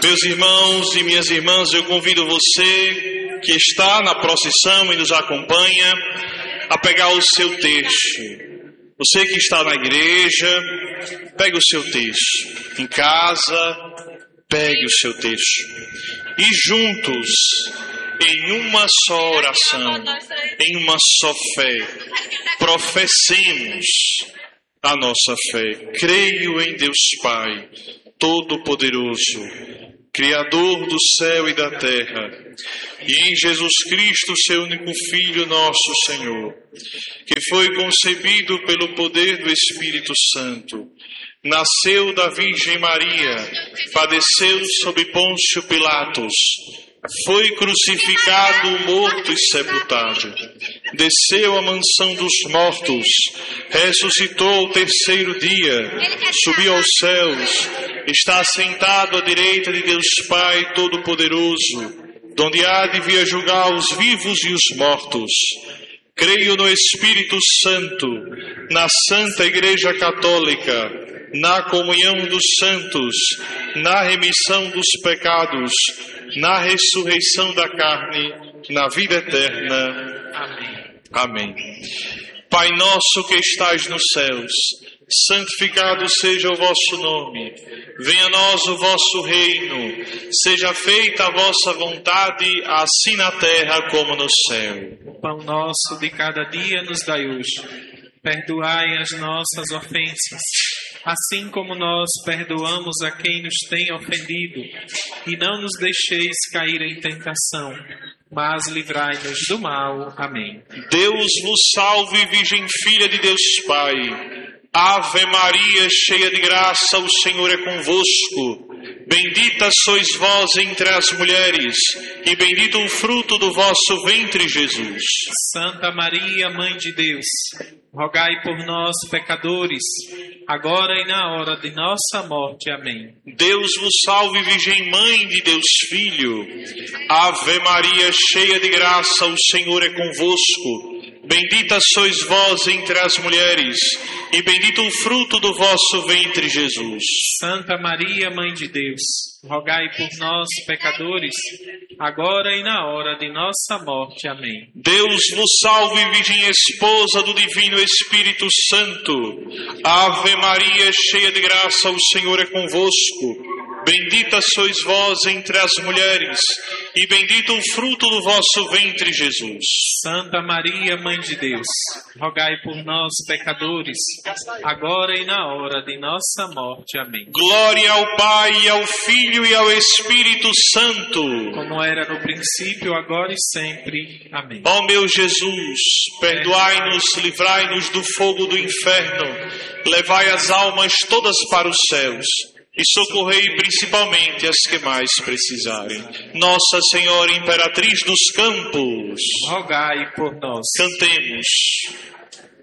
Meus irmãos e minhas irmãs, eu convido você que está na procissão e nos acompanha a pegar o seu texto. Você que está na igreja, pegue o seu texto. Em casa, pegue o seu texto. E juntos, em uma só oração, em uma só fé, professemos a nossa fé. Creio em Deus Pai Todo-Poderoso, Criador do céu e da terra, e em Jesus Cristo, seu único Filho, nosso Senhor, que foi concebido pelo poder do Espírito Santo, nasceu da Virgem Maria, padeceu sob Pôncio Pilatos, foi crucificado, morto e sepultado, desceu à mansão dos mortos, ressuscitou ao terceiro dia, subiu aos céus, está sentado à direita de Deus Pai Todo-Poderoso, donde há de vir julgar os vivos e os mortos. Creio no Espírito Santo, na Santa Igreja Católica, na comunhão dos santos, na remissão dos pecados, na ressurreição da carne, na vida eterna. Amém. Amém. Pai nosso que estais nos céus, santificado seja o vosso nome. Venha a nós o vosso reino. Seja feita a vossa vontade, assim na terra como no céu. O pão nosso de cada dia nos dai hoje. Perdoai as nossas ofensas, assim como nós perdoamos a quem nos tem ofendido. E não nos deixeis cair em tentação, mas livrai-nos do mal. Amém. Deus vos salve, Virgem Filha de Deus Pai. Ave Maria, cheia de graça, o Senhor é convosco. Bendita sois vós entre as mulheres, e bendito o fruto do vosso ventre, Jesus. Santa Maria, Mãe de Deus, rogai por nós, pecadores, agora e na hora de nossa morte. Amém. Deus vos salve, Virgem Mãe de Deus Filho. Ave Maria, cheia de graça, o Senhor é convosco. Bendita sois vós entre as mulheres, e bendito o fruto do vosso ventre, Jesus. Santa Maria, Mãe de Deus, rogai por nós, pecadores, agora e na hora de nossa morte. Amém. Deus vos salve, Virgem Esposa do Divino Espírito Santo. Ave Maria, cheia de graça, o Senhor é convosco. Bendita sois vós entre as mulheres, e bendito o fruto do vosso ventre, Jesus. Santa Maria, Mãe de Deus, rogai por nós, pecadores, agora e na hora de nossa morte. Amém. Glória ao Pai, ao Filho e ao Espírito Santo, como era no princípio, agora e sempre. Amém. Ó meu Jesus, perdoai-nos, livrai-nos do fogo do inferno, levai as almas todas para os céus e socorrei principalmente as que mais precisarem. Nossa Senhora Imperatriz dos Campos, rogai por nós. Cantemos.